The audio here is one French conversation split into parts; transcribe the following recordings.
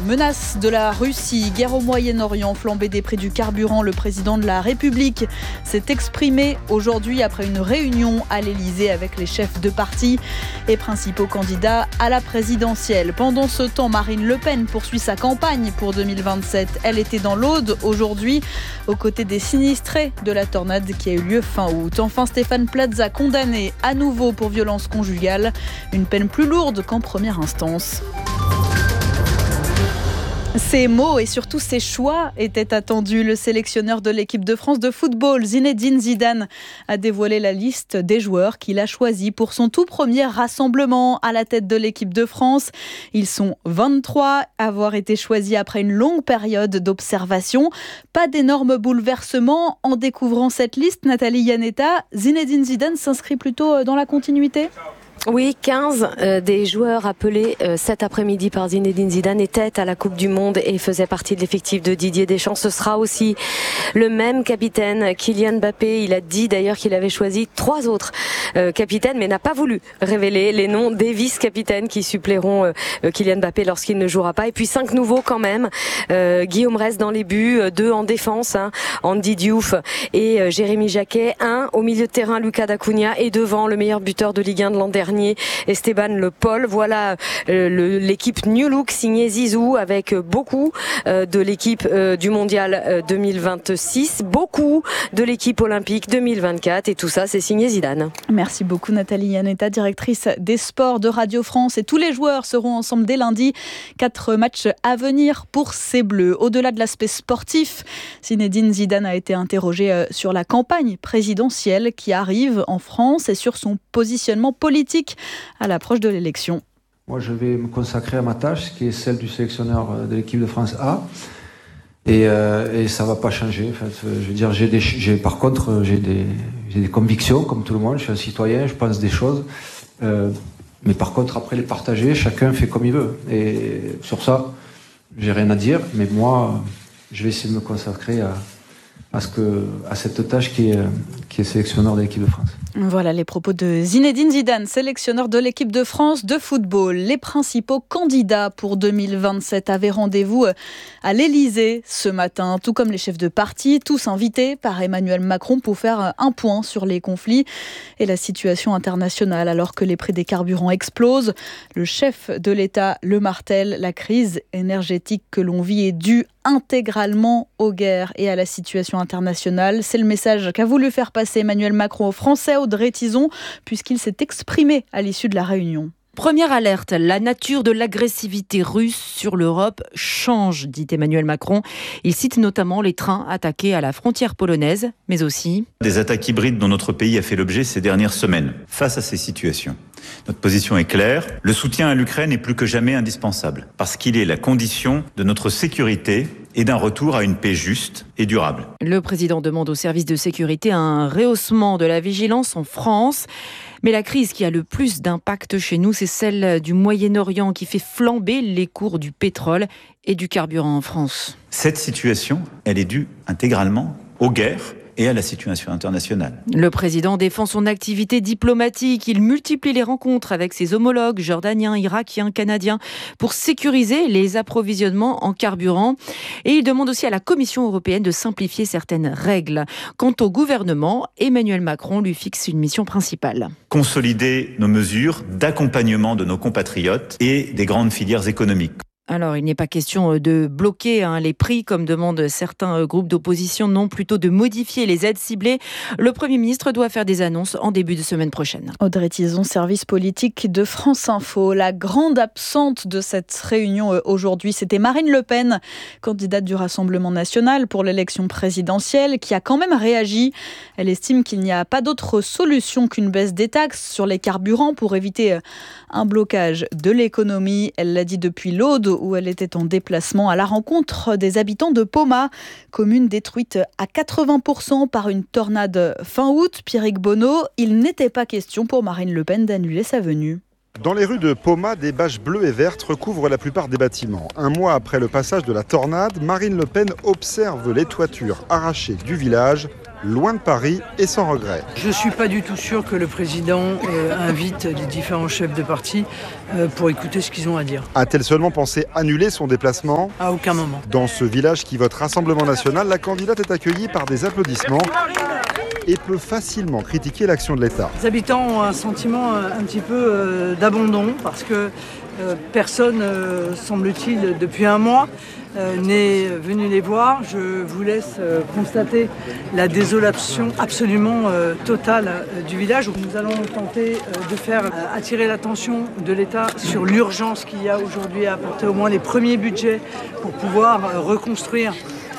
Menace de la Russie, guerre au Moyen-Orient, flambée des prix du carburant. Le président de la République s'est exprimé aujourd'hui après une réunion à l'Elysée avec les chefs de parti et principaux candidats à la présidentielle. Pendant ce temps, Marine Le Pen poursuit sa campagne pour 2027. Elle était dans l'Aude aujourd'hui, aux côtés des sinistrés de la tornade qui a eu lieu fin août. Enfin, Stéphane Plaza condamné à nouveau pour violence conjugale, une peine plus lourde qu'en première instance. Ces mots et surtout ces choix étaient attendus. Le sélectionneur de l'équipe de France de football, Zinedine Zidane, a dévoilé la liste des joueurs qu'il a choisis pour son tout premier rassemblement à la tête de l'équipe de France. Ils sont 23 à avoir été choisis après une longue période d'observation. Pas d'énormes bouleversements en découvrant cette liste. Nathalie Yanetta, Zinedine Zidane s'inscrit plutôt dans la continuité ? Oui, 15 des joueurs appelés cet après-midi par Zinedine Zidane étaient à la Coupe du Monde et faisaient partie de l'effectif de Didier Deschamps. Ce sera aussi le même capitaine, Kylian Mbappé. Il a dit d'ailleurs qu'il avait choisi 3 autres capitaines, mais n'a pas voulu révéler les noms des vice-capitaines qui suppléeront Kylian Mbappé lorsqu'il ne jouera pas. Et puis 5 nouveaux quand même. Guillaume Rest dans les buts, 2 en défense, Andy Diouf et Jérémy Jacquet, 1 au milieu de terrain, Lucas Dacunia, et devant le meilleur buteur de Ligue 1 de l'an dernier, Esteban Le Paul. Voilà l'équipe New Look signée Zizou, avec beaucoup de l'équipe du Mondial 2026, beaucoup de l'équipe olympique 2024, et tout ça c'est signé Zidane. Merci beaucoup Nathalie Yanetta, directrice des sports de Radio France, et tous les joueurs seront ensemble dès lundi. 4 matchs à venir pour ces Bleus. Au-delà de l'aspect sportif, Zinedine Zidane a été interrogé sur la campagne présidentielle qui arrive en France et sur son positionnement politique à l'approche de l'élection. Moi, je vais me consacrer à ma tâche, qui est celle du sélectionneur de l'équipe de France A. Et ça ne va pas changer. En fait, je veux dire, j'ai des convictions, comme tout le monde. Je suis un citoyen, je pense des choses. Mais par contre, après les partager, chacun fait comme il veut. Et sur ça, j'ai rien à dire. Mais moi, je vais essayer de me consacrer à cette tâche qui est sélectionneur de l'équipe de France. Voilà les propos de Zinedine Zidane, sélectionneur de l'équipe de France de football. Les principaux candidats pour 2027 avaient rendez-vous à l'Elysée ce matin, tout comme les chefs de parti, tous invités par Emmanuel Macron pour faire un point sur les conflits et la situation internationale. Alors que les prix des carburants explosent, le chef de l'État le martèle, la crise énergétique que l'on vit est due intégralement aux guerres et à la situation internationale. C'est le message qu'a voulu faire passer Emmanuel Macron aux Français, Audrey Tizon, puisqu'il s'est exprimé à l'issue de la réunion. Première alerte, la nature de l'agressivité russe sur l'Europe change, dit Emmanuel Macron. Il cite notamment les trains attaqués à la frontière polonaise, mais aussi des attaques hybrides dont notre pays a fait l'objet ces dernières semaines. Face à ces situations, notre position est claire. Le soutien à l'Ukraine est plus que jamais indispensable, parce qu'il est la condition de notre sécurité et d'un retour à une paix juste et durable. Le président demande aux services de sécurité un rehaussement de la vigilance en France. Mais la crise qui a le plus d'impact chez nous, c'est celle du Moyen-Orient qui fait flamber les cours du pétrole et du carburant en France. Cette situation, elle est due intégralement aux guerres et à la situation internationale. Le président défend son activité diplomatique. Il multiplie les rencontres avec ses homologues jordaniens, irakiens, canadiens pour sécuriser les approvisionnements en carburant. Et il demande aussi à la Commission européenne de simplifier certaines règles. Quant au gouvernement, Emmanuel Macron lui fixe une mission principale. Consolider nos mesures d'accompagnement de nos compatriotes et des grandes filières économiques. Alors, il n'est pas question de bloquer les prix, comme demandent certains groupes d'opposition, non, plutôt de modifier les aides ciblées. Le Premier ministre doit faire des annonces en début de semaine prochaine. Audrey Tizon, service politique de France Info. La grande absente de cette réunion aujourd'hui, c'était Marine Le Pen, candidate du Rassemblement national pour l'élection présidentielle, qui a quand même réagi. Elle estime qu'il n'y a pas d'autre solution qu'une baisse des taxes sur les carburants pour éviter un blocage de l'économie. Elle l'a dit depuis l'Aude, où elle était en déplacement à la rencontre des habitants de Poma, commune détruite à 80% par une tornade fin août. Pierrick Bonneau, il n'était pas question pour Marine Le Pen d'annuler sa venue. Dans les rues de Poma, des bâches bleues et vertes recouvrent la plupart des bâtiments. Un mois après le passage de la tornade, Marine Le Pen observe les toitures arrachées du village. loin de Paris et sans regret. Je ne suis pas du tout sûr que le président invite les différents chefs de parti pour écouter ce qu'ils ont à dire. A-t-elle seulement pensé annuler son déplacement ? À aucun moment. Dans ce village qui vote Rassemblement National, la candidate est accueillie par des applaudissements et peut facilement critiquer l'action de l'État. Les habitants ont un sentiment un petit peu d'abandon parce que personne, semble-t-il, depuis un mois, n'est venu les voir. Je vous laisse constater la désolation absolument totale du village. Nous allons tenter de faire attirer l'attention de l'État sur l'urgence qu'il y a aujourd'hui à apporter au moins les premiers budgets pour pouvoir reconstruire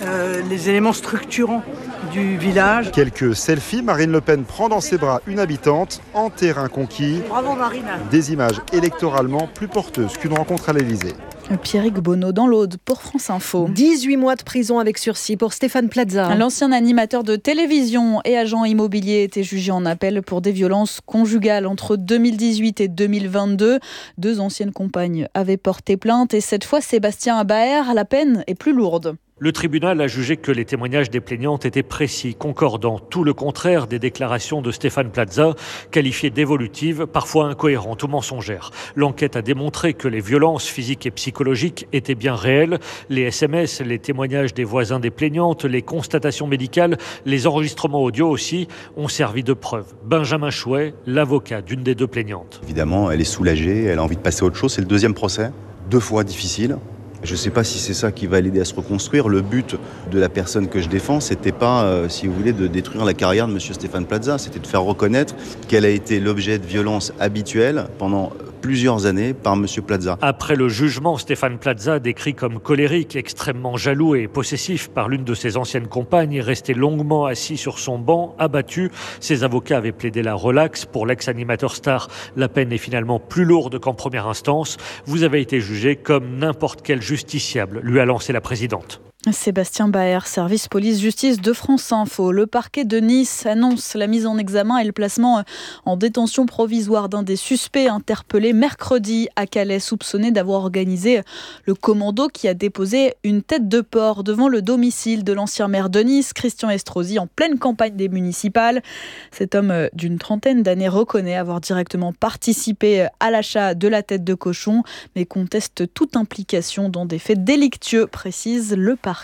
les éléments structurants du village. Quelques selfies, Marine Le Pen prend dans ses bras une habitante en terrain conquis. Bravo Marine. Des images électoralement plus porteuses qu'une rencontre à l'Élysée. Pierrick Bonneau dans l'Aude pour France Info. 18 mois de prison avec sursis pour Stéphane Plaza. L'ancien animateur de télévision et agent immobilier était jugé en appel pour des violences conjugales entre 2018 et 2022. 2 anciennes compagnes avaient porté plainte et cette fois Sébastien Baer, la peine est plus lourde. Le tribunal a jugé que les témoignages des plaignantes étaient précis, concordants, tout le contraire des déclarations de Stéphane Plaza, qualifiées d'évolutives, parfois incohérentes ou mensongères. L'enquête a démontré que les violences physiques et psychologiques étaient bien réelles. Les SMS, les témoignages des voisins des plaignantes, les constatations médicales, les enregistrements audio aussi ont servi de preuve. Benjamin Chouet, l'avocat d'une des 2 plaignantes. Évidemment, elle est soulagée, elle a envie de passer à autre chose. C'est le 2e procès, 2 fois difficile. Je ne sais pas si c'est ça qui va l'aider à se reconstruire. Le but de la personne que je défends, c'était pas, si vous voulez, de détruire la carrière de M. Stéphane Plaza. C'était de faire reconnaître qu'elle a été l'objet de violences habituelles pendant plusieurs années par M. Plaza. Après le jugement, Stéphane Plaza, décrit comme colérique, extrêmement jaloux et possessif par l'une de ses anciennes compagnes, est resté longuement assis sur son banc, abattu. Ses avocats avaient plaidé la relaxe. Pour l'ex-animateur star, la peine est finalement plus lourde qu'en première instance. Vous avez été jugé comme n'importe quel justiciable, lui a lancé la présidente. Sébastien Baer, service police-justice de France Info. Le parquet de Nice annonce la mise en examen et le placement en détention provisoire d'un des suspects interpellés mercredi à Calais, soupçonné d'avoir organisé le commando qui a déposé une tête de porc devant le domicile de l'ancien maire de Nice, Christian Estrosi, en pleine campagne des municipales. Cet homme d'une trentaine d'années reconnaît avoir directement participé à l'achat de la tête de cochon, mais conteste toute implication dans des faits délictueux, précise le parquet.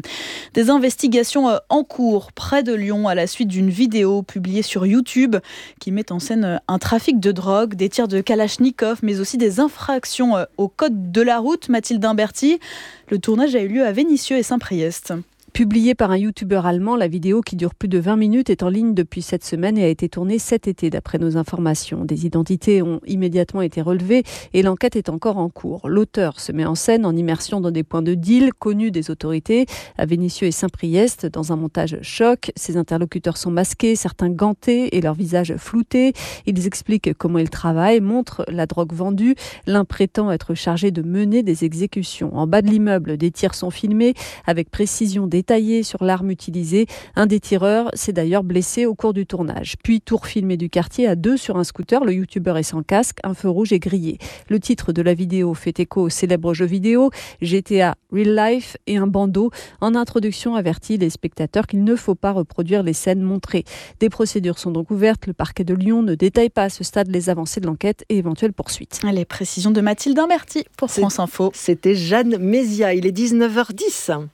Des investigations en cours près de Lyon à la suite d'une vidéo publiée sur YouTube qui met en scène un trafic de drogue, des tirs de Kalachnikov, mais aussi des infractions au code de la route. Mathilde Imberti, le tournage a eu lieu à Vénissieux et Saint-Priest. Publiée par un youtubeur allemand, la vidéo qui dure plus de 20 minutes est en ligne depuis cette semaine et a été tournée cet été d'après nos informations. Des identités ont immédiatement été relevées et l'enquête est encore en cours. L'auteur se met en scène en immersion dans des points de deal connus des autorités à Vénissieux et Saint-Priest dans un montage choc. Ses interlocuteurs sont masqués, certains gantés et leurs visages floutés. Ils expliquent comment ils travaillent, montrent la drogue vendue. L'un prétend être chargé de mener des exécutions. En bas de l'immeuble, des tirs sont filmés avec précision détaillée sur l'arme utilisée. Un des tireurs s'est d'ailleurs blessé au cours du tournage. Puis tour filmé du quartier à 2 sur un scooter. Le youtubeur est sans casque, un feu rouge est grillé. Le titre de la vidéo fait écho au célèbre jeu vidéo GTA Real Life et un bandeau en introduction avertit les spectateurs qu'il ne faut pas reproduire les scènes montrées. Des procédures sont donc ouvertes. Le parquet de Lyon ne détaille pas à ce stade les avancées de l'enquête et éventuelles poursuites. Les précisions de Mathilde Imberti pour France Info. C'était Jeanne Mézia, il est 19h10.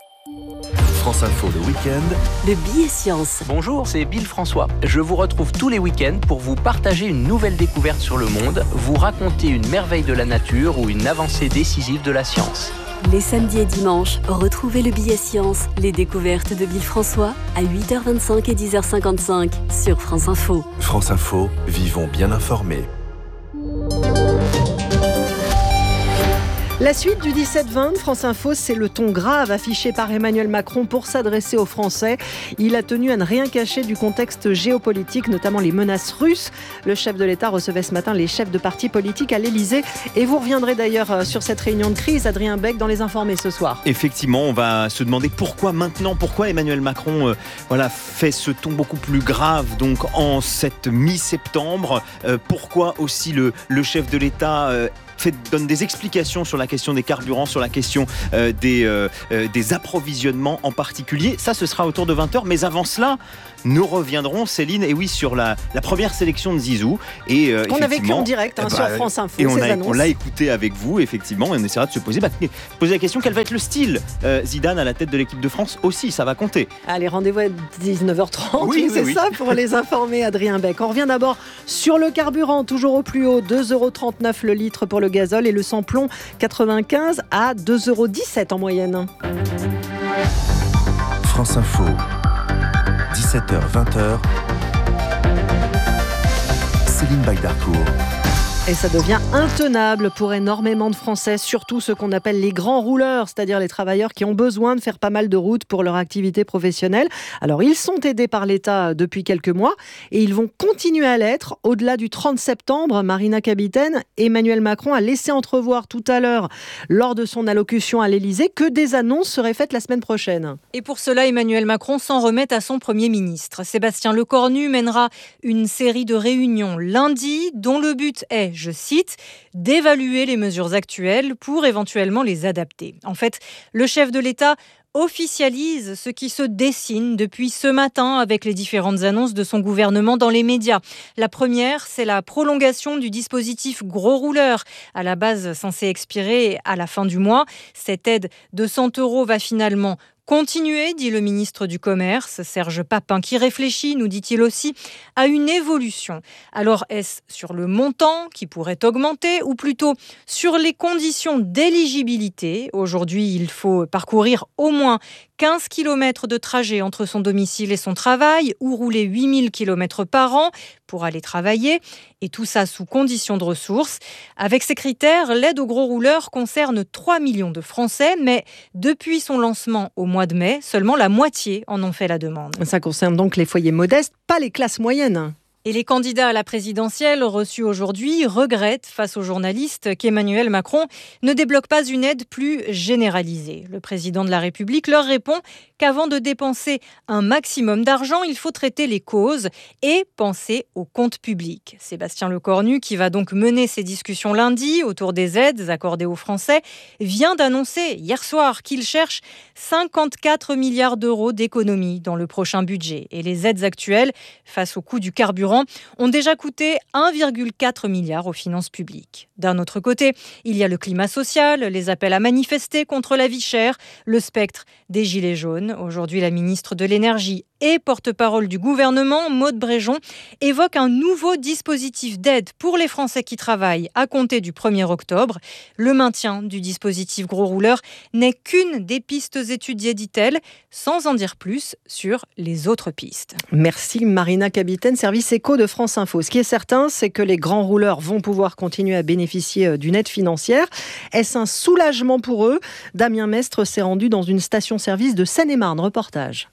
France Info le week-end. Le billet science. Bonjour, c'est Bill François. Je vous retrouve tous les week-ends pour vous partager une nouvelle découverte sur le monde, vous raconter une merveille de la nature ou une avancée décisive de la science. Les samedis et dimanches, retrouvez le billet science, les découvertes de Bill François à 8h25 et 10h55 sur France Info. France Info, vivons bien informés. La suite du 17-20 de France Info, c'est le ton grave affiché par Emmanuel Macron pour s'adresser aux Français. Il a tenu à ne rien cacher du contexte géopolitique, notamment les menaces russes. Le chef de l'État recevait ce matin les chefs de partis politiques à l'Élysée. Et vous reviendrez d'ailleurs sur cette réunion de crise, Adrien Beck, dans Les Informés ce soir. Effectivement, on va se demander pourquoi maintenant, pourquoi Emmanuel Macron fait ce ton beaucoup plus grave donc en cette mi-septembre. Pourquoi aussi le chef de l'État donne des explications sur la question des carburants, sur la question des approvisionnements en particulier. Ça, ce sera autour de 20h. Mais avant cela, nous reviendrons, Céline, et oui, sur la première sélection de Zizou. Qu'on a vécu en direct sur France Info, et on l'a écouté avec vous, effectivement, et on essaiera de se poser la question, quel va être le style Zidane à la tête de l'équipe de France aussi, ça va compter. Allez, rendez-vous à 19h30, ça pour les informer, Adrien Beck. On revient d'abord sur le carburant, toujours au plus haut, 2,39 € le litre pour le gazole et le sans-plomb 95 à 2,17 € en moyenne. France Info, 17h-20h, Céline Baydarcourt. Et ça devient intenable pour énormément de Français, surtout ceux qu'on appelle les grands rouleurs, c'est-à-dire les travailleurs qui ont besoin de faire pas mal de routes pour leur activité professionnelle. Alors, ils sont aidés par l'État depuis quelques mois et ils vont continuer à l'être. Au-delà du 30 septembre, Marina Kapitaine, Emmanuel Macron a laissé entrevoir tout à l'heure, lors de son allocution à l'Élysée, que des annonces seraient faites la semaine prochaine. Et pour cela, Emmanuel Macron s'en remet à son Premier ministre. Sébastien Lecornu mènera une série de réunions lundi, dont le but est, je cite, d'évaluer les mesures actuelles pour éventuellement les adapter. En fait, le chef de l'État officialise ce qui se dessine depuis ce matin avec les différentes annonces de son gouvernement dans les médias. La première, c'est la prolongation du dispositif gros rouleur, à la base censé expirer à la fin du mois. Cette aide de 100 € va finalement continuer, dit le ministre du Commerce, Serge Papin, qui réfléchit, nous dit-il aussi, à une évolution. Alors, est-ce sur le montant qui pourrait augmenter ou plutôt sur les conditions d'éligibilité ? Aujourd'hui, il faut parcourir au moins 15 km de trajet entre son domicile et son travail ou rouler 8000 km par an pour aller travailler, et tout ça sous conditions de ressources. Avec ces critères, l'aide aux gros rouleurs concerne 3 millions de Français, mais depuis son lancement au mois de mai, seulement la moitié en ont fait la demande. Ça concerne donc les foyers modestes, pas les classes moyennes. Et les candidats à la présidentielle reçus aujourd'hui regrettent face aux journalistes qu'Emmanuel Macron ne débloque pas une aide plus généralisée. Le président de la République leur répond qu'avant de dépenser un maximum d'argent, il faut traiter les causes et penser aux comptes publics. Sébastien Lecornu, qui va donc mener ces discussions lundi autour des aides accordées aux Français, vient d'annoncer hier soir qu'il cherche 54 milliards d'euros d'économies dans le prochain budget. Et les aides actuelles, face au coût du carburant, ont déjà coûté 1,4 milliard aux finances publiques. D'un autre côté, il y a le climat social, les appels à manifester contre la vie chère, le spectre des gilets jaunes. Aujourd'hui, la ministre de l'Énergie et porte-parole du gouvernement, Maud Bréjon, évoque un nouveau dispositif d'aide pour les Français qui travaillent à compter du 1er octobre. Le maintien du dispositif gros rouleur n'est qu'une des pistes étudiées, dit-elle, sans en dire plus sur les autres pistes. Merci Marina Kapitaine, service éco de France Info. Ce qui est certain, c'est que les grands rouleurs vont pouvoir continuer à bénéficier d'une aide financière. Est-ce un soulagement pour eux ? Damien Mestre s'est rendu dans une station-service de Seine-et-Marne. Reportage.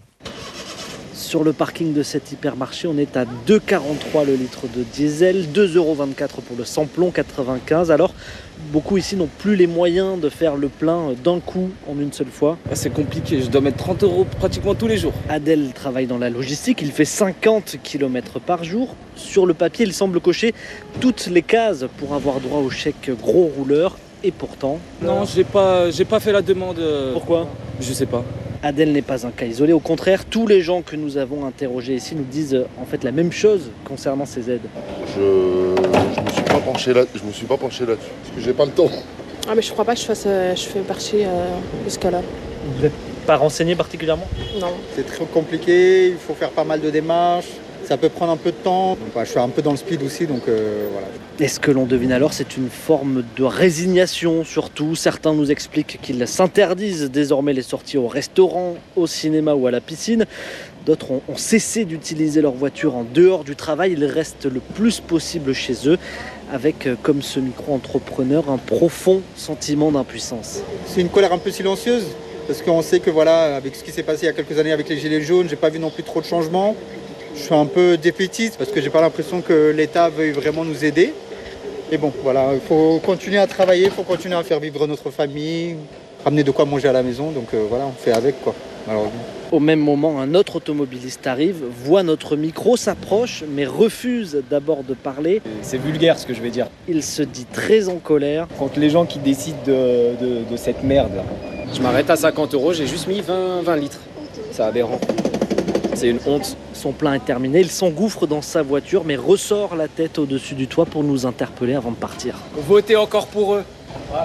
Sur le parking de cet hypermarché, on est à 2,43 le litre de diesel, 2,24 € pour le sans-plomb, 95. Alors, beaucoup ici n'ont plus les moyens de faire le plein d'un coup en une seule fois. C'est compliqué, je dois mettre 30 € pratiquement tous les jours. Adèle travaille dans la logistique, il fait 50 km par jour. Sur le papier, il semble cocher toutes les cases pour avoir droit au chèque gros rouleur. Et pourtant... Non, j'ai pas fait la demande. Pourquoi ? Je sais pas. Adèle n'est pas un cas isolé. Au contraire, tous les gens que nous avons interrogés ici nous disent en fait la même chose concernant ces aides. Je me suis pas penché là-dessus parce que j'ai pas le temps. Ah mais je crois pas que je fais partie de ce cas-là. Vous n'êtes pas renseigné particulièrement ? Non. C'est très compliqué, il faut faire pas mal de démarches. Ça peut prendre un peu de temps. Donc, je suis un peu dans le speed aussi, donc voilà. Et ce que l'on devine alors, c'est une forme de résignation surtout. Certains nous expliquent qu'ils s'interdisent désormais les sorties au restaurant, au cinéma ou à la piscine. D'autres ont cessé d'utiliser leur voiture en dehors du travail. Ils restent le plus possible chez eux, avec, comme ce micro-entrepreneur, un profond sentiment d'impuissance. C'est une colère un peu silencieuse, parce qu'on sait que voilà, avec ce qui s'est passé il y a quelques années avec les gilets jaunes, j'ai pas vu non plus trop de changements. Je suis un peu défaitiste parce que j'ai pas l'impression que l'État veuille vraiment nous aider. Et bon, voilà, il faut continuer à travailler, il faut continuer à faire vivre notre famille, ramener de quoi manger à la maison. Donc voilà, on fait avec quoi. malheureusement. Au même moment, un autre automobiliste arrive, voit notre micro, s'approche, mais refuse d'abord de parler. C'est vulgaire ce que je vais dire. Il se dit très en colère. Contre les gens qui décident de cette merde là. Je m'arrête à 50 €, j'ai juste mis 20 litres. C'est aberrant. C'est une honte. Son plein est terminé, il s'engouffre dans sa voiture, mais ressort la tête au-dessus du toit pour nous interpeller avant de partir. Votez encore pour eux.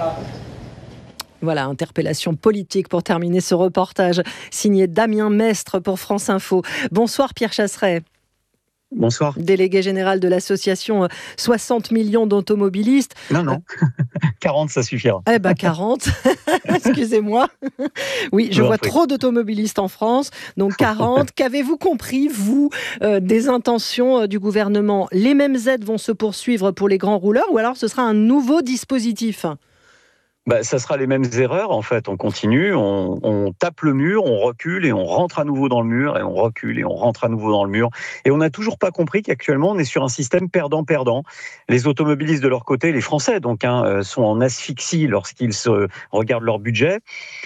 Voilà, interpellation politique pour terminer ce reportage. Signé Damien Mestre pour France Info. Bonsoir Pierre Chasseret. Bonsoir. Délégué général de l'association 60 millions d'automobilistes. Non. 40, ça suffira. 40. Excusez-moi. Oui, je vois trop d'automobilistes en France. Donc 40. Qu'avez-vous compris, vous, des intentions du gouvernement ? Les mêmes aides vont se poursuivre pour les grands rouleurs ou alors ce sera un nouveau dispositif ? Ça sera les mêmes erreurs, en fait. On continue, on tape le mur, on recule et on rentre à nouveau dans le mur, et on recule et on rentre à nouveau dans le mur. Et on n'a toujours pas compris qu'actuellement, on est sur un système perdant-perdant. Les automobilistes de leur côté, les Français, donc, sont en asphyxie lorsqu'ils se regardent leur budget.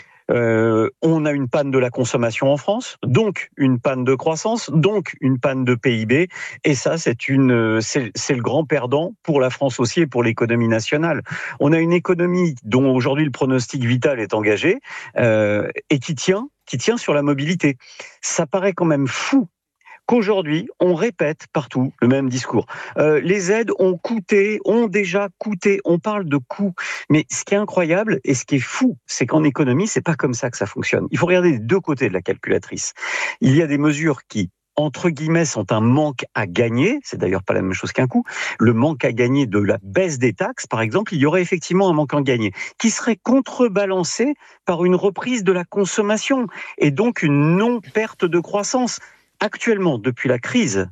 On a une panne de la consommation en France, donc une panne de croissance, donc une panne de PIB. Et ça, c'est le grand perdant pour la France aussi et pour l'économie nationale. On a une économie dont aujourd'hui le pronostic vital est engagé et qui tient sur la mobilité. Ça paraît quand même fou qu'aujourd'hui, on répète partout le même discours. Les aides ont déjà coûté, on parle de coûts. Mais ce qui est incroyable et ce qui est fou, c'est qu'en économie, c'est pas comme ça que ça fonctionne. Il faut regarder les deux côtés de la calculatrice. Il y a des mesures qui, entre guillemets, sont un manque à gagner. C'est d'ailleurs pas la même chose qu'un coût. Le manque à gagner de la baisse des taxes, par exemple, il y aurait effectivement un manque à gagner qui serait contrebalancé par une reprise de la consommation et donc une non-perte de croissance. Actuellement, depuis la crise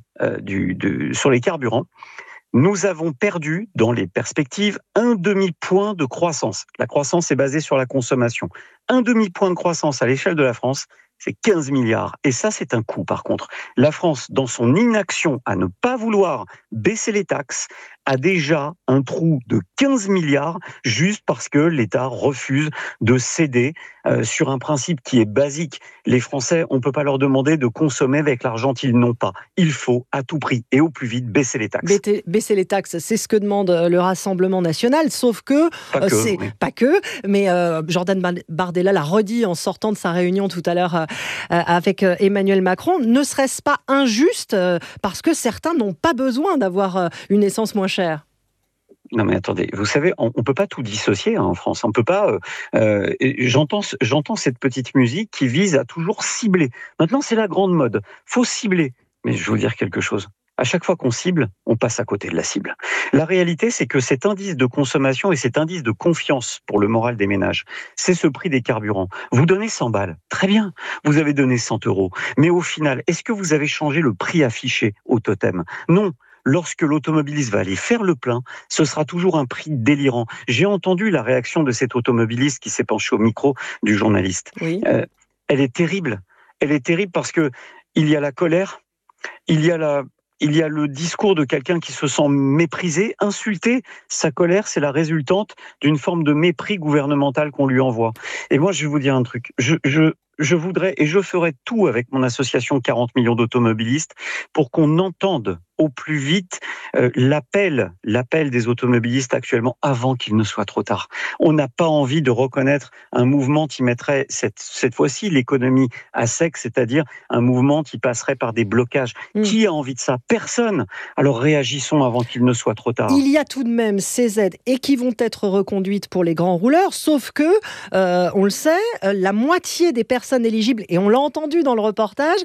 sur les carburants, nous avons perdu, dans les perspectives, un demi-point de croissance. La croissance est basée sur la consommation. Un demi-point de croissance à l'échelle de la France, c'est 15 milliards. Et ça, c'est un coût, par contre. La France, dans son inaction à ne pas vouloir baisser les taxes, a déjà un trou de 15 milliards juste parce que l'État refuse de céder sur un principe qui est basique. Les Français, on ne peut pas leur demander de consommer avec l'argent qu'ils n'ont pas. Il faut, à tout prix et au plus vite, baisser les taxes. Baisser les taxes, c'est ce que demande le Rassemblement national, sauf que... Pas que, mais Jordan Bardella l'a redit en sortant de sa réunion tout à l'heure avec Emmanuel Macron. Ne serait-ce pas injuste parce que certains n'ont pas besoin d'avoir une essence moins chère ? Non mais attendez, vous savez, on peut pas tout dissocier en France. On peut pas. J'entends cette petite musique qui vise à toujours cibler. Maintenant, c'est la grande mode. Faut cibler. Mais je vais vous dire quelque chose. À chaque fois qu'on cible, on passe à côté de la cible. La réalité, c'est que cet indice de consommation et cet indice de confiance pour le moral des ménages, c'est ce prix des carburants. Vous donnez 100 balles, très bien, vous avez donné 100 €. Mais au final, est-ce que vous avez changé le prix affiché au totem ? Non. Lorsque l'automobiliste va aller faire le plein, ce sera toujours un prix délirant. J'ai entendu la réaction de cet automobiliste qui s'est penché au micro du journaliste. Oui. Elle est terrible. Elle est terrible parce que il y a la colère, il y a le discours de quelqu'un qui se sent méprisé, insulté. Sa colère, c'est la résultante d'une forme de mépris gouvernemental qu'on lui envoie. Et moi, je vais vous dire un truc. Je voudrais et je ferai tout avec mon association 40 millions d'automobilistes pour qu'on entende au plus vite l'appel des automobilistes actuellement avant qu'il ne soit trop tard. On n'a pas envie de reconnaître un mouvement qui mettrait cette fois-ci l'économie à sec, c'est-à-dire un mouvement qui passerait par des blocages. Qui a envie de ça ? Personne. Alors réagissons avant qu'il ne soit trop tard. Il y a tout de même ces aides et qui vont être reconduites pour les grands rouleurs, sauf que, on le sait, la moitié des personnes éligibles, et on l'a entendu dans le reportage,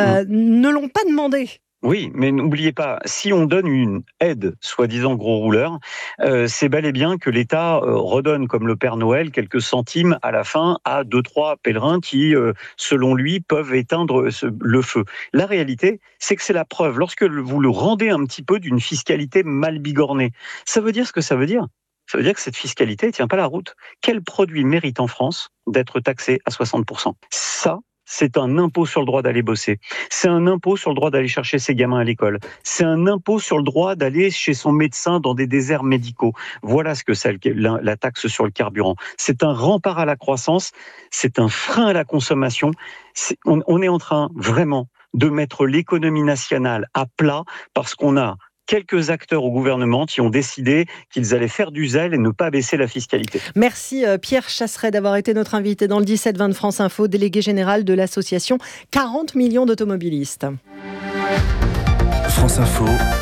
ne l'ont pas demandé. Oui, mais n'oubliez pas, si on donne une aide, soi-disant gros rouleur, c'est bel et bien que l'État redonne, comme le Père Noël, quelques centimes à la fin à 2-3 pèlerins qui, selon lui, peuvent éteindre le feu. La réalité, c'est que c'est la preuve. Lorsque vous le rendez un petit peu d'une fiscalité mal bigornée, ça veut dire ce que ça veut dire. Ça veut dire que cette fiscalité ne tient pas la route. Quel produit mérite en France d'être taxé à 60% ? Ça, c'est un impôt sur le droit d'aller bosser. C'est un impôt sur le droit d'aller chercher ses gamins à l'école. C'est un impôt sur le droit d'aller chez son médecin dans des déserts médicaux. Voilà ce que c'est la taxe sur le carburant. C'est un rempart à la croissance, c'est un frein à la consommation. On est en train vraiment de mettre l'économie nationale à plat parce qu'on a quelques acteurs au gouvernement qui ont décidé qu'ils allaient faire du zèle et ne pas baisser la fiscalité. Merci Pierre Chasseret d'avoir été notre invité dans le 17-20 de France Info, délégué général de l'association 40 millions d'automobilistes. France Info.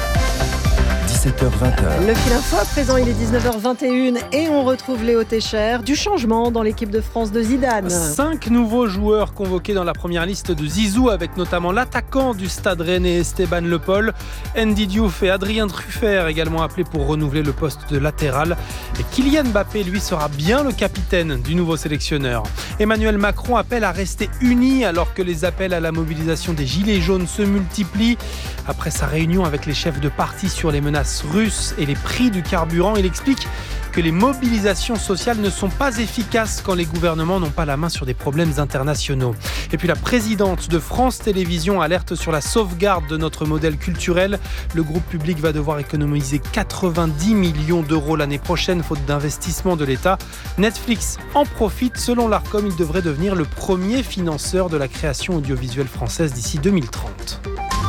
17h-20h. Le fil info à présent, il est 19h21 et on retrouve Léo Técher. Du changement dans l'équipe de France de Zidane. 5 nouveaux joueurs convoqués dans la première liste de Zizou, avec notamment l'attaquant du Stade Rennais Esteban Le Pol, Andy Diouf et Adrien Truffert également appelés pour renouveler le poste de latéral. Et Kylian Mbappé, lui, sera bien le capitaine du nouveau sélectionneur. Emmanuel Macron appelle à rester unis alors que les appels à la mobilisation des Gilets jaunes se multiplient. Après sa réunion avec les chefs de parti sur les menaces russes et les prix du carburant, il explique que les mobilisations sociales ne sont pas efficaces quand les gouvernements n'ont pas la main sur des problèmes internationaux. Et puis la présidente de France Télévisions alerte sur la sauvegarde de notre modèle culturel. Le groupe public va devoir économiser 90 millions d'euros l'année prochaine, faute d'investissement de l'État. Netflix en profite. Selon l'Arcom, il devrait devenir le premier financeur de la création audiovisuelle française d'ici 2030.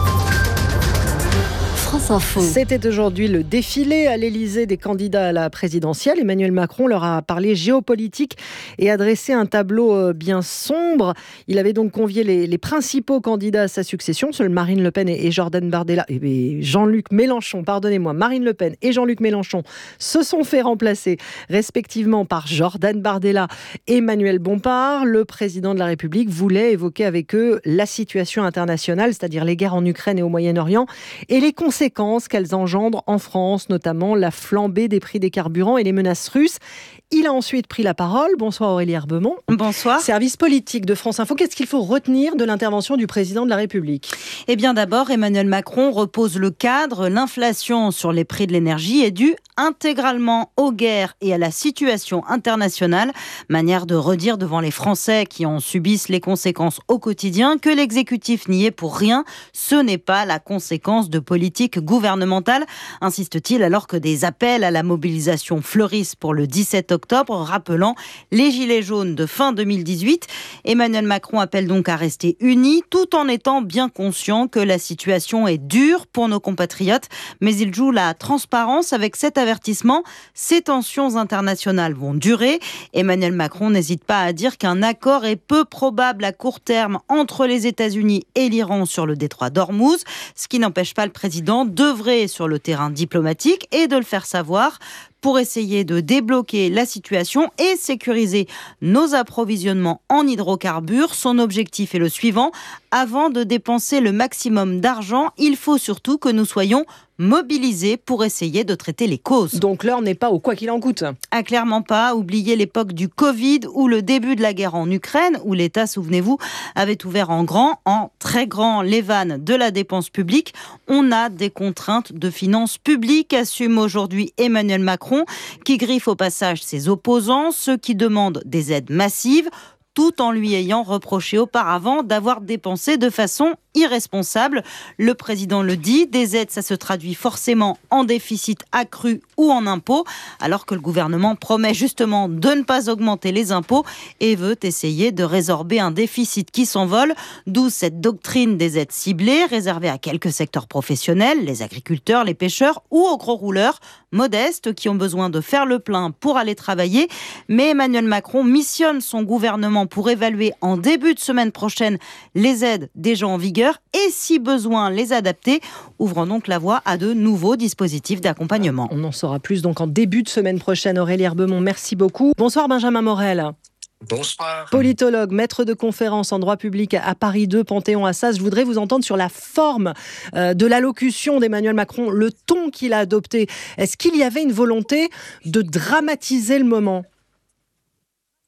France Info. C'était aujourd'hui le défilé à l'Élysée des candidats à la présidentielle. Emmanuel Macron leur a parlé géopolitique et adressé un tableau bien sombre. Il avait donc convié les principaux candidats à sa succession. Seuls Marine Le Pen et Jordan Bardella et Jean-Luc Mélenchon, Marine Le Pen et Jean-Luc Mélenchon se sont fait remplacer respectivement par Jordan Bardella et Manuel Bompard. Le président de la République voulait évoquer avec eux la situation internationale, c'est-à-dire les guerres en Ukraine et au Moyen-Orient et les conséquences qu'elles engendrent en France, notamment la flambée des prix des carburants et les menaces russes. Il a ensuite pris la parole. Bonsoir Aurélie Herbemont. Bonsoir. Service politique de France Info. Qu'est-ce qu'il faut retenir de l'intervention du président de la République ? Eh bien d'abord, Emmanuel Macron repose le cadre. L'inflation sur les prix de l'énergie est due intégralement aux guerres et à la situation internationale. Manière de redire devant les Français qui en subissent les conséquences au quotidien que l'exécutif n'y est pour rien. Ce n'est pas la conséquence de politique gouvernementale, insiste-t-il, alors que des appels à la mobilisation fleurissent pour le 17 octobre, rappelant les Gilets jaunes de fin 2018. Emmanuel Macron appelle donc à rester unis, tout en étant bien conscient que la situation est dure pour nos compatriotes, mais il joue la transparence avec cet avertissement. Ces tensions internationales vont durer. Emmanuel Macron n'hésite pas à dire qu'un accord est peu probable à court terme entre les États-Unis et l'Iran sur le détroit d'Ormuz, ce qui n'empêche pas le président d'œuvrer sur le terrain diplomatique et de le faire savoir pour essayer de débloquer la situation et sécuriser nos approvisionnements en hydrocarbures. Son objectif est le suivant. Avant de dépenser le maximum d'argent, il faut surtout que nous soyons mobilisés pour essayer de traiter les causes. Donc l'heure n'est pas au quoi qu'il en coûte. Ah, clairement pas. Oubliez l'époque du Covid ou le début de la guerre en Ukraine, où l'État, souvenez-vous, avait ouvert en très grand, les vannes de la dépense publique. On a des contraintes de finances publiques, assume aujourd'hui Emmanuel Macron, qui griffe au passage ses opposants, ceux qui demandent des aides massives, tout en lui ayant reproché auparavant d'avoir dépensé de façon irresponsable. Le président le dit, des aides, ça se traduit forcément en déficit accru ou en impôts, alors que le gouvernement promet justement de ne pas augmenter les impôts et veut essayer de résorber un déficit qui s'envole, d'où cette doctrine des aides ciblées, réservées à quelques secteurs professionnels, les agriculteurs, les pêcheurs ou aux gros rouleurs modestes qui ont besoin de faire le plein pour aller travailler. Mais Emmanuel Macron missionne son gouvernement pour évaluer en début de semaine prochaine les aides déjà en vigueur et si besoin les adapter, ouvrant donc la voie à de nouveaux dispositifs d'accompagnement. On en saura plus donc en début de semaine prochaine. Aurélie Herbemont, merci beaucoup. Bonsoir Benjamin Morel. Bonsoir. Politologue, maître de conférence en droit public à Paris 2, Panthéon-Assas. Je voudrais vous entendre sur la forme de l'allocution d'Emmanuel Macron, le ton qu'il a adopté. Est-ce qu'il y avait une volonté de dramatiser le moment ?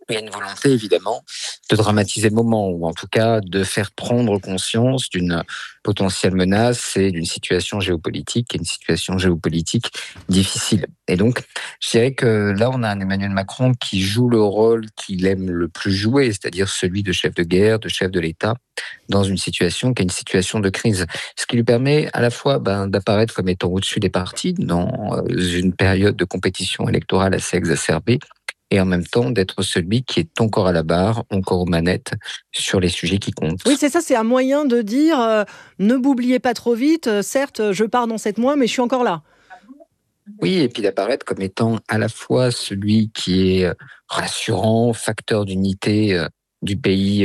Il y a une volonté, évidemment, de dramatiser le moment, ou en tout cas de faire prendre conscience d'une potentielle menace et d'une situation géopolitique, difficile. Et donc, je dirais que là, on a un Emmanuel Macron qui joue le rôle qu'il aime le plus jouer, c'est-à-dire celui de chef de guerre, de chef de l'État, dans une situation qui est une situation de crise. Ce qui lui permet à la fois d'apparaître comme étant au-dessus des partis, dans une période de compétition électorale assez exacerbée, et en même temps d'être celui qui est encore à la barre, encore aux manettes, sur les sujets qui comptent. Oui, c'est ça, c'est un moyen de dire ne m'oubliez pas trop vite, certes, je pars dans 7 mois, mais je suis encore là. Oui, et puis d'apparaître comme étant à la fois celui qui est rassurant, facteur d'unité du pays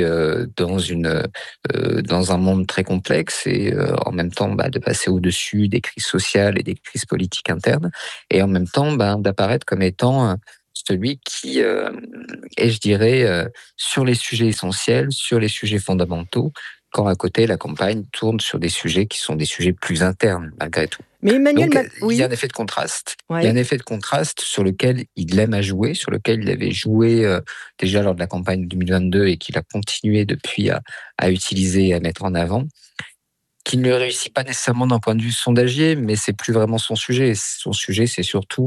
dans un monde très complexe, et en même temps de passer au-dessus des crises sociales et des crises politiques internes, et en même temps d'apparaître comme étant celui qui est, je dirais, sur les sujets essentiels, sur les sujets fondamentaux, quand à côté, la campagne tourne sur des sujets qui sont des sujets plus internes, malgré tout. Mais Emmanuel il y a un effet de contraste. Ouais. Il y a un effet de contraste sur lequel il aime à jouer, sur lequel il avait joué déjà lors de la campagne 2022 et qu'il a continué depuis à utiliser et à mettre en avant, qui ne réussit pas nécessairement d'un point de vue sondagier, mais c'est plus vraiment son sujet. Son sujet, c'est surtout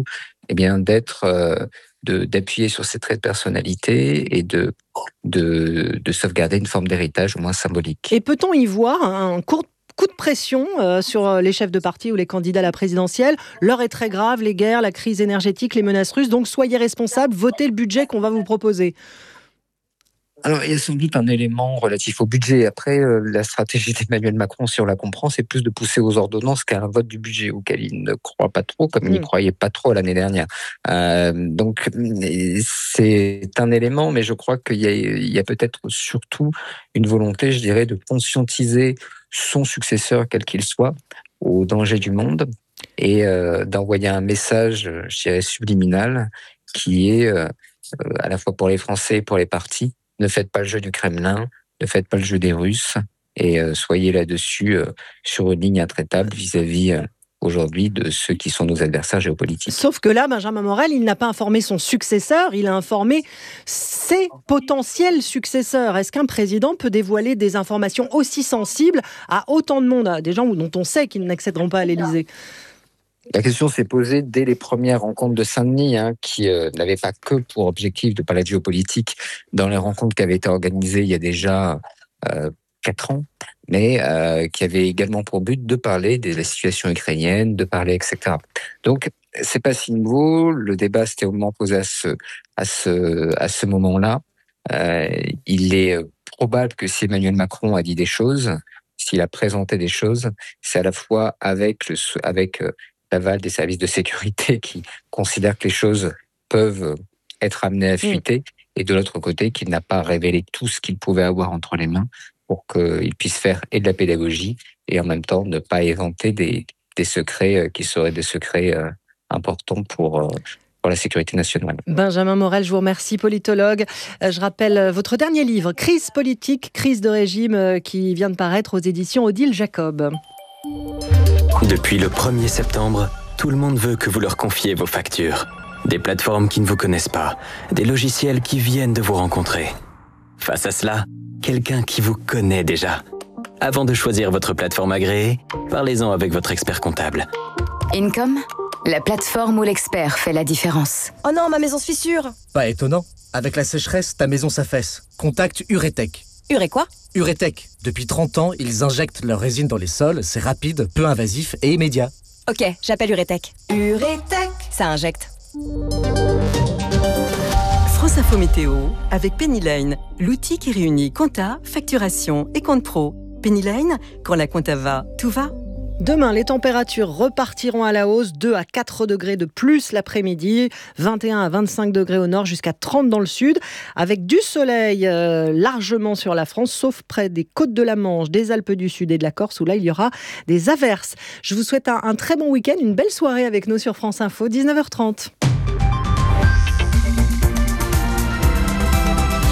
d'appuyer sur ses traits de personnalité et de sauvegarder une forme d'héritage au moins symbolique. Et peut-on y voir un coup de pression sur les chefs de parti ou les candidats à la présidentielle? L'heure est très grave, les guerres, la crise énergétique, les menaces russes, donc soyez responsables, votez le budget qu'on va vous proposer. Alors, il y a sans doute un élément relatif au budget. Après, la stratégie d'Emmanuel Macron, si on la comprend, c'est plus de pousser aux ordonnances qu'à un vote du budget auquel il ne croit pas trop, comme il n'y croyait pas trop l'année dernière. Donc, c'est un élément, mais je crois qu'il y a peut-être surtout une volonté, je dirais, de conscientiser son successeur, quel qu'il soit, au danger du monde, et d'envoyer un message, je dirais, subliminal, qui est, à la fois pour les Français et pour les partis, ne faites pas le jeu du Kremlin, ne faites pas le jeu des Russes, et soyez là-dessus sur une ligne intraitable vis-à-vis aujourd'hui de ceux qui sont nos adversaires géopolitiques. Sauf que là, Benjamin Morel, il n'a pas informé son successeur, il a informé ses potentiels successeurs. Est-ce qu'un président peut dévoiler des informations aussi sensibles à autant de monde, à des gens dont on sait qu'ils n'accéderont pas à l'Élysée ? La question s'est posée dès les premières rencontres de Saint-Denis, qui n'avaient pas que pour objectif de parler de géopolitique dans les rencontres qui avaient été organisées il y a déjà 4 ans, mais qui avaient également pour but de parler de la situation ukrainienne, de parler, etc. Donc, c'est pas si nouveau. Le débat s'était au moment posé à ce moment-là. Il est probable que si Emmanuel Macron a dit des choses, s'il a présenté des choses, c'est à la fois avec l'aval des services de sécurité qui considèrent que les choses peuvent être amenées à fuiter, et de l'autre côté, qu'il n'a pas révélé tout ce qu'il pouvait avoir entre les mains pour qu'il puisse faire et de la pédagogie et en même temps ne pas éventer des secrets qui seraient des secrets importants pour la sécurité nationale. Benjamin Morel, je vous remercie, politologue. Je rappelle votre dernier livre, Crise politique, crise de régime, qui vient de paraître aux éditions Odile Jacob. Depuis le 1er septembre, tout le monde veut que vous leur confiez vos factures. Des plateformes qui ne vous connaissent pas, des logiciels qui viennent de vous rencontrer. Face à cela, quelqu'un qui vous connaît déjà. Avant de choisir votre plateforme agréée, parlez-en avec votre expert comptable. Income, la plateforme où l'expert fait la différence. Oh non, ma maison se fissure. Pas étonnant. Avec la sécheresse, ta maison s'affaisse. Contacte Uretech. Uré quoi ? Uretech. Depuis 30 ans, ils injectent leur résine dans les sols. C'est rapide, peu invasif et immédiat. Ok, j'appelle Uretech. Uretech, ça injecte. France Info Météo avec Penny Lane, l'outil qui réunit compta, facturation et compte pro. Penny Lane, quand la compta va, tout va. Demain, les températures repartiront à la hausse, 2 à 4 degrés de plus l'après-midi, 21 à 25 degrés au nord, jusqu'à 30 dans le sud, avec du soleil largement sur la France, sauf près des côtes de la Manche, des Alpes du Sud et de la Corse, où là, il y aura des averses. Je vous souhaite un très bon week-end, une belle soirée avec nous sur France Info, 19h30.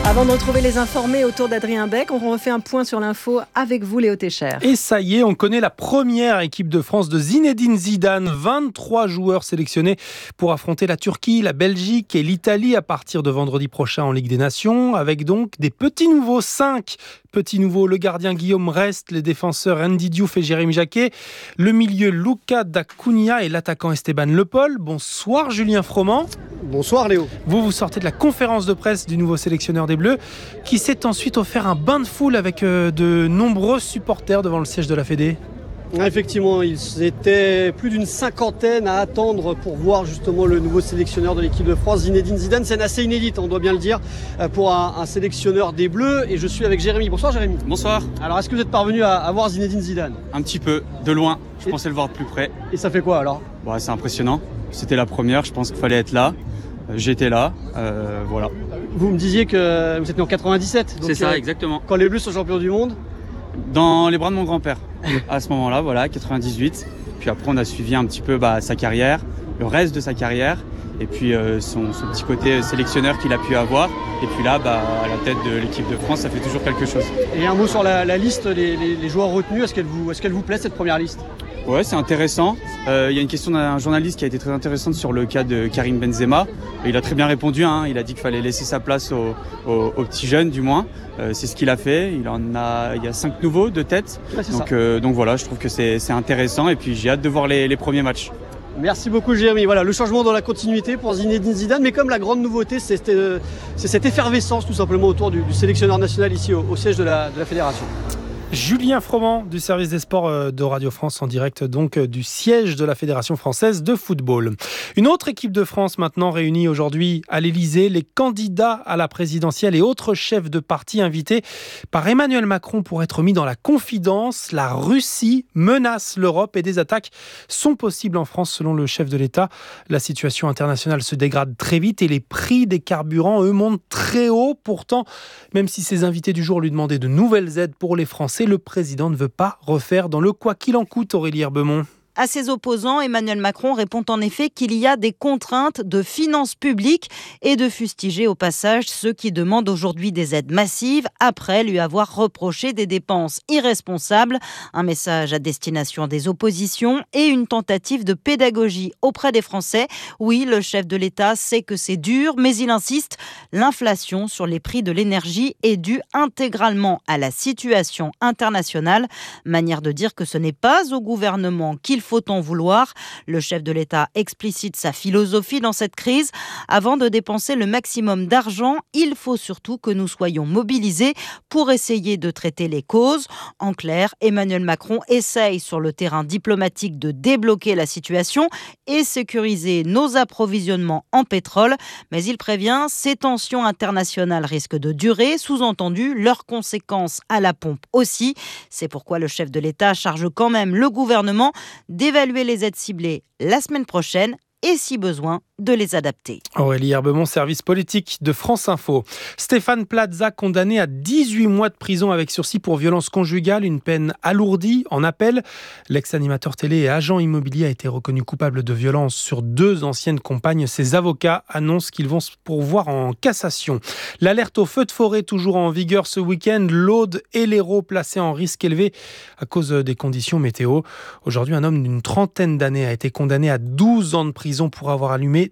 Avant de retrouver les informés autour d'Adrien Beck, on refait un point sur l'info avec vous, Léo Técher. Et ça y est, on connaît la première équipe de France de Zinedine Zidane. 23 joueurs sélectionnés pour affronter la Turquie, la Belgique et l'Italie à partir de vendredi prochain en Ligue des Nations. Avec donc des petits nouveaux, 5 petits nouveaux. Le gardien Guillaume Rest, les défenseurs Andy Diouf et Jérémy Jacquet, le milieu Luca D'Acunha et l'attaquant Esteban Le Pol. Bonsoir Julien Froment. Bonsoir Léo. Vous sortez de la conférence de presse du nouveau sélectionneur des Bleus qui s'est ensuite offert un bain de foule avec de nombreux supporters devant le siège de la Fédé. Effectivement, ils étaient plus d'une cinquantaine à attendre pour voir justement le nouveau sélectionneur de l'équipe de France, Zinedine Zidane. C'est assez inédite, on doit bien le dire, pour un sélectionneur des Bleus. Et je suis avec Jérémy. Bonsoir Jérémy. Bonsoir. Alors est-ce que vous êtes parvenu à voir Zinedine Zidane ? Un petit peu, de loin. Je pensais le voir de plus près. Et ça fait quoi alors ? C'est impressionnant. C'était la première, je pense qu'il fallait être là. J'étais là, voilà. Vous me disiez que vous êtes né en 97. Donc c'est ça, exactement. Quand les Bleus sont champions du monde ? Dans les bras de mon grand-père, à ce moment-là, voilà, 98. Puis après, on a suivi un petit peu sa carrière, le reste de sa carrière, et puis son petit côté sélectionneur qu'il a pu avoir. Et puis là, à la tête de l'équipe de France, ça fait toujours quelque chose. Et un mot sur la liste, les joueurs retenus, est-ce qu'elle vous plaît cette première liste ? Ouais, c'est intéressant. Il y a une question d'un journaliste qui a été très intéressante sur le cas de Karim Benzema. Il a très bien répondu, il a dit qu'il fallait laisser sa place aux petits jeunes du moins. C'est ce qu'il a fait. Il y a 5 nouveaux de tête. Ouais, donc voilà, je trouve que c'est intéressant et puis j'ai hâte de voir les premiers matchs. Merci beaucoup Jérémy. Voilà, le changement dans la continuité pour Zinedine Zidane, mais comme la grande nouveauté, c'est cette effervescence tout simplement autour du sélectionneur national ici au siège de la fédération. Julien Froment du service des sports de Radio France en direct donc du siège de la Fédération française de football. Une autre équipe de France maintenant réunie aujourd'hui à l'Elysée, les candidats à la présidentielle et autres chefs de parti invités par Emmanuel Macron pour être mis dans la confidence. La Russie menace l'Europe et des attaques sont possibles en France selon le chef de l'État. La situation internationale se dégrade très vite et les prix des carburants, eux, montent très haut. Pourtant, même si ses invités du jour lui demandaient de nouvelles aides pour les Français, le président ne veut pas refaire dans le quoi qu'il en coûte, Aurélie Herbemont. À ses opposants, Emmanuel Macron répond en effet qu'il y a des contraintes de finances publiques et de fustiger au passage ceux qui demandent aujourd'hui des aides massives après lui avoir reproché des dépenses irresponsables. Un message à destination des oppositions et une tentative de pédagogie auprès des Français. Oui, le chef de l'État sait que c'est dur, mais il insiste, l'inflation sur les prix de l'énergie est due intégralement à la situation internationale. Manière de dire que ce n'est pas au gouvernement qu'il faut en vouloir. Le chef de l'État explicite sa philosophie dans cette crise. Avant de dépenser le maximum d'argent, il faut surtout que nous soyons mobilisés pour essayer de traiter les causes. En clair, Emmanuel Macron essaye sur le terrain diplomatique de débloquer la situation et sécuriser nos approvisionnements en pétrole. Mais il prévient, ces tensions internationales risquent de durer, sous-entendu, leurs conséquences à la pompe aussi. C'est pourquoi le chef de l'État charge quand même le gouvernement d'évaluer les aides ciblées la semaine prochaine et, si besoin, de les adapter. Aurélie Herbemont, service politique de France Info. Stéphane Plaza, condamné à 18 mois de prison avec sursis pour violence conjugale, une peine alourdie en appel. L'ex-animateur télé et agent immobilier a été reconnu coupable de violence sur 2 anciennes compagnes. Ses avocats annoncent qu'ils vont se pourvoir en cassation. L'alerte au feu de forêt toujours en vigueur ce week-end. L'Aude et l'Hérault placés en risque élevé à cause des conditions météo. Aujourd'hui, un homme d'une 30aine d'années a été condamné à 12 ans de prison pour avoir allumé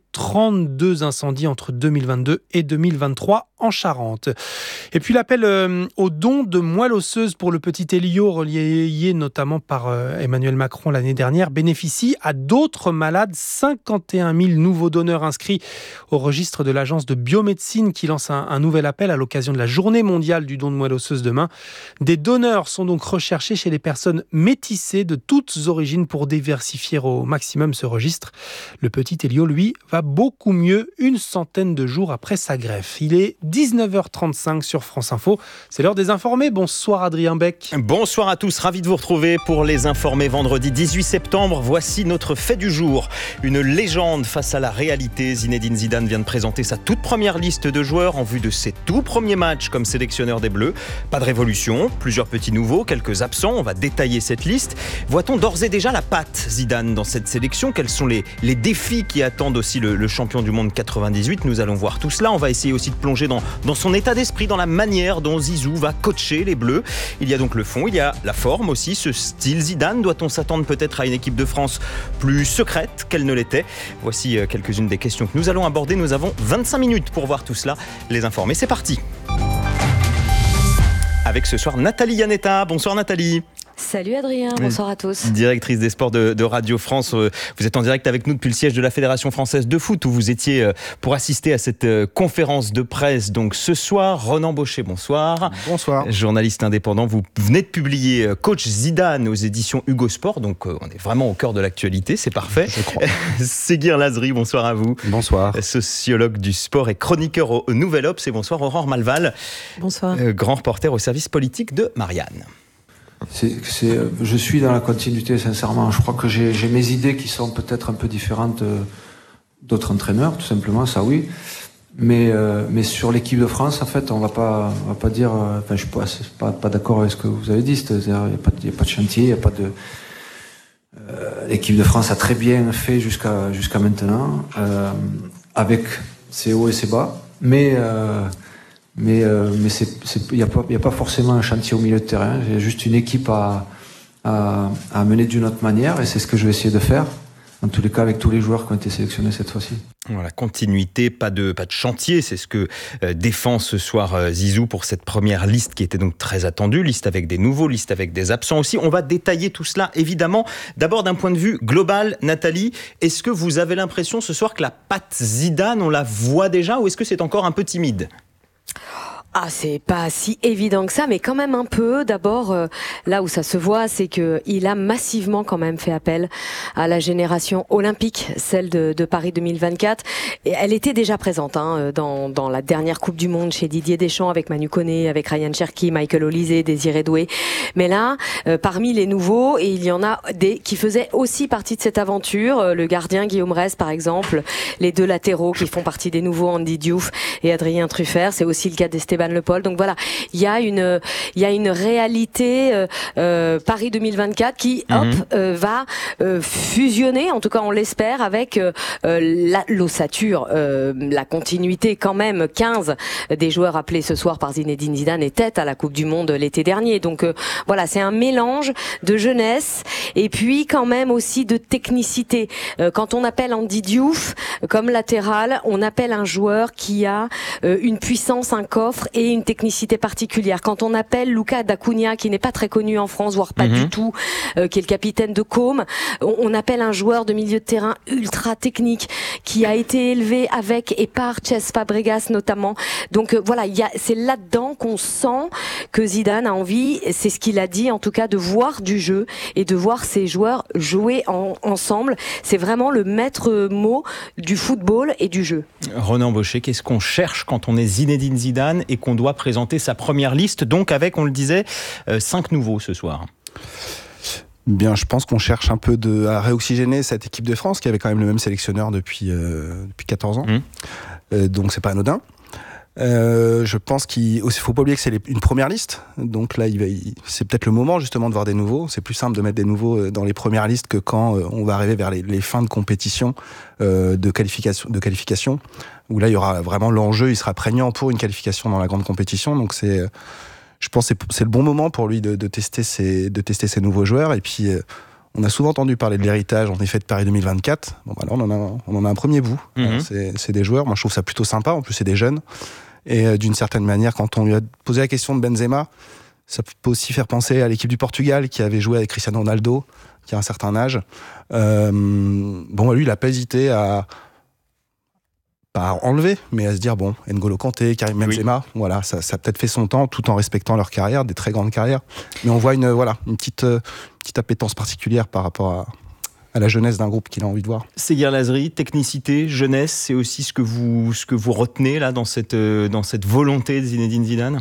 32 incendies entre 2022 et 2023 en Charente. Et puis l'appel au don de moelle osseuse pour le petit Elio, relayé notamment par Emmanuel Macron l'année dernière, bénéficie à d'autres malades. 51 000 nouveaux donneurs inscrits au registre de l'agence de biomédecine qui lance un nouvel appel à l'occasion de la journée mondiale du don de moelle osseuse demain. Des donneurs sont donc recherchés chez les personnes métissées de toutes origines pour diversifier au maximum ce registre. Le petit Elio, lui, va beaucoup mieux une centaine de jours après sa greffe. Il est 19h35 sur France Info. C'est l'heure des informés. Bonsoir Adrien Beck. Bonsoir à tous, ravi de vous retrouver pour les informés vendredi 18 septembre. Voici notre fait du jour. Une légende face à la réalité. Zinedine Zidane vient de présenter sa toute première liste de joueurs en vue de ses tout premiers matchs comme sélectionneur des Bleus. Pas de révolution, plusieurs petits nouveaux, quelques absents. On va détailler cette liste. Voit-on d'ores et déjà la patte Zidane dans cette sélection ? Quels sont les défis défis qui attendent aussi le champion du monde 98. Nous allons voir tout cela. On va essayer aussi de plonger dans son état d'esprit, dans la manière dont Zizou va coacher les Bleus. Il y a donc le fond, il y a la forme aussi, ce style Zidane. Doit-on s'attendre peut-être à une équipe de France plus secrète qu'elle ne l'était? Voici quelques-unes des questions que nous allons aborder. Nous avons 25 minutes pour voir tout cela, les informer. C'est parti. Avec ce soir Nathalie Yanetta. Bonsoir Nathalie. Salut Adrien, bonsoir à tous. Directrice des sports de Radio France. Vous êtes en direct avec nous depuis le siège de la Fédération française de foot où vous étiez pour assister à cette conférence de presse. Donc ce soir, Ronan Baucher, bonsoir. Bonsoir. Journaliste indépendant, vous venez de publier Coach Zidane aux éditions Hugo Sport. Donc on est vraiment au cœur de l'actualité, c'est parfait. Séguir Lazri, bonsoir à vous. Bonsoir. Sociologue du sport et chroniqueur au Nouvel Obs. Et bonsoir Aurore Malval. Bonsoir. Grand reporter au service politique de Marianne. Je suis dans la continuité, sincèrement. Je crois que j'ai mes idées qui sont peut-être un peu différentes d'autres entraîneurs, tout simplement, ça oui. Mais sur l'équipe de France, en fait, on va pas dire. Enfin, je suis pas d'accord avec ce que vous avez dit. C'est-à-dire, il y a pas de chantier, il y a pas de. L'équipe de France a très bien fait jusqu'à maintenant, avec ses hauts et ses bas, mais il y a pas forcément un chantier au milieu de terrain. J'ai juste une équipe à mener d'une autre manière, et c'est ce que je vais essayer de faire. En tous les cas, avec tous les joueurs qui ont été sélectionnés cette fois-ci. Voilà, continuité, pas de chantier, c'est ce que défend ce soir Zizou pour cette première liste qui était donc très attendue, liste avec des nouveaux, liste avec des absents aussi. On va détailler tout cela évidemment. D'abord d'un point de vue global, Nathalie, est-ce que vous avez l'impression ce soir que la patte Zidane, on la voit déjà, ou est-ce que c'est encore un peu timide ? Ah, c'est pas si évident que ça, mais quand même un peu. D'abord, là où ça se voit, c'est que il a massivement quand même fait appel à la génération olympique, celle de Paris 2024. Et elle était déjà présente dans la dernière Coupe du Monde chez Didier Deschamps, avec Manu Koné, avec Ryan Cherki, Michael Olise, Désiré Doué. Mais là, parmi les nouveaux, et il y en a des qui faisaient aussi partie de cette aventure. Le gardien Guillaume Reyes, par exemple, les deux latéraux qui font partie des nouveaux, Andy Diouf et Adrien Truffert. C'est aussi le cas d'Esteban Le Paul. Donc voilà, il y a une réalité Paris 2024 qui va fusionner, en tout cas on l'espère, avec l'ossature, la continuité quand même. 15 des joueurs appelés ce soir par Zinedine Zidane étaient à la Coupe du Monde l'été dernier. Donc voilà, c'est un mélange de jeunesse et puis quand même aussi de technicité. Quand on appelle Andy Diouf comme latéral, on appelle un joueur qui a une puissance, un coffre et une technicité particulière. Quand on appelle Luca D'Acunha, qui n'est pas très connu en France, voire pas du tout, qui est le capitaine de Côme, on appelle un joueur de milieu de terrain ultra technique, qui a été élevé avec et par Cesc Fabregas notamment. Donc voilà, c'est là-dedans qu'on sent que Zidane a envie, c'est ce qu'il a dit en tout cas, de voir du jeu et de voir ses joueurs jouer ensemble. C'est vraiment le maître mot du football et du jeu. Ronan Baucher, qu'est-ce qu'on cherche quand on est Zinedine Zidane et qu'on doit présenter sa première liste, donc avec, on le disait, 5 nouveaux ce soir? Bien, je pense qu'on cherche un peu à réoxygéner cette équipe de France qui avait quand même le même sélectionneur depuis 14 ans. Donc c'est pas anodin. Je pense qu'il faut pas oublier que c'est une première liste. Donc là, c'est peut-être le moment justement de voir des nouveaux. C'est plus simple de mettre des nouveaux dans les premières listes que quand on va arriver vers les fins de compétition, de qualification, où là il y aura vraiment l'enjeu, il sera prégnant pour une qualification dans la grande compétition. Donc je pense que c'est le bon moment pour lui de tester ces nouveaux joueurs. Et puis on a souvent entendu parler de l'héritage en effet de Paris 2024. Bon, bah là, on en a un premier bout. C'est des joueurs. Moi, je trouve ça plutôt sympa. En plus, c'est des jeunes. Et d'une certaine manière, quand on lui a posé la question de Benzema, ça peut aussi faire penser à l'équipe du Portugal qui avait joué avec Cristiano Ronaldo, qui a un certain âge. Lui, il n'a pas hésité pas à enlever, mais à se dire, N'Golo Kanté, Karim Benzema, voilà, ça a peut-être fait son temps, tout en respectant leur carrière, des très grandes carrières. Mais on voit une petite appétence particulière par rapport à la jeunesse d'un groupe qu'il a envie de voir. Séguir Lazri, technicité, jeunesse, c'est aussi ce que vous retenez là dans cette volonté de Zinedine Zidane?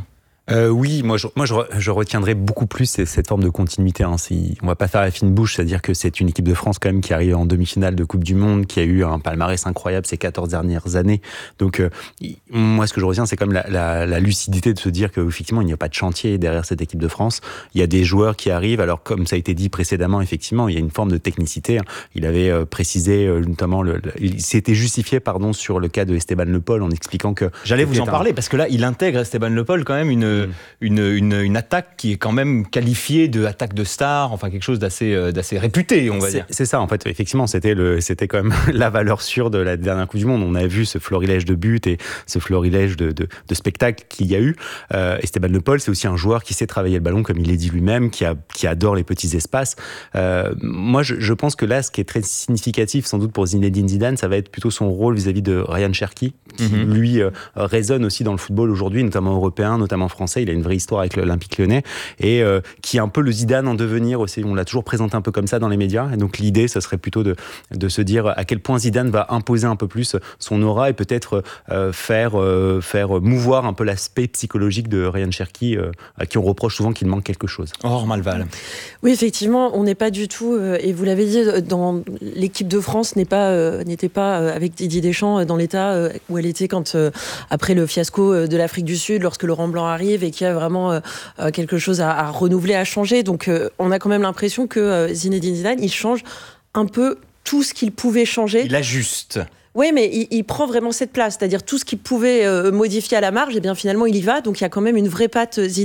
Oui, moi je retiendrai beaucoup plus cette forme de continuité. Hein. On va pas faire la fine bouche, c'est-à-dire que c'est une équipe de France quand même qui arrive en demi-finale de Coupe du Monde, qui a eu un palmarès incroyable ces 14 dernières années. Donc moi ce que je retiens, c'est quand même la lucidité de se dire qu'effectivement il n'y a pas de chantier derrière cette équipe de France. Il y a des joueurs qui arrivent, alors comme ça a été dit précédemment, effectivement il y a une forme de technicité. Il avait précisé notamment, il s'était justifié sur le cas de Esteban Le Pol en expliquant que... J'allais vous en parler parce que là il intègre Esteban Le Pol quand même une attaque qui est quand même qualifiée de attaque de star, enfin quelque chose d'assez réputé, on va dire. C'est ça, en fait, effectivement, c'était quand même la valeur sûre de la dernière Coupe du Monde. On a vu ce florilège de buts et ce florilège de spectacles qu'il y a eu. Esteban Le Pol, c'est aussi un joueur qui sait travailler le ballon, comme il l'a dit lui-même, qui adore les petits espaces. Moi, je pense que là, ce qui est très significatif, sans doute pour Zinedine Zidane, ça va être plutôt son rôle vis-à-vis de Ryan Cherki, qui lui résonne aussi dans le football aujourd'hui, notamment européen, notamment français. Il a une vraie histoire avec l'Olympique Lyonnais et qui est un peu le Zidane en devenir aussi. On l'a toujours présenté un peu comme ça dans les médias. Et donc l'idée, ça serait plutôt de se dire à quel point Zidane va imposer un peu plus son aura et peut-être faire mouvoir un peu l'aspect psychologique de Ryan Cherki, à qui on reproche souvent qu'il manque quelque chose. Or Malval. Oui, effectivement, on n'est pas du tout, et vous l'avez dit, dans l'équipe de France n'était pas avec Didier Deschamps dans l'état où elle était quand après le fiasco de l'Afrique du Sud, lorsque Laurent Blanc arrive et qu'il y a vraiment quelque chose à renouveler, à changer. Donc on a quand même l'impression que Zinedine Zidane, il change un peu tout ce qu'il pouvait changer. Il ajuste. Oui, mais il prend vraiment cette place, c'est-à-dire tout ce qu'il pouvait modifier à la marge, et bien finalement il y va. Donc il y a quand même une vraie patte Zidane.